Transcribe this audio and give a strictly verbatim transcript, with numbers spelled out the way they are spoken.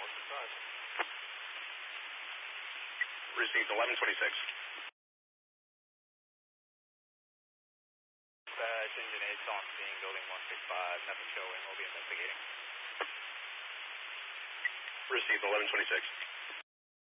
one six five. Received eleven twenty-six. Dispatch, engine eight on scene, building one six five, nothing showing, we'll be investigating. Received eleven twenty-six.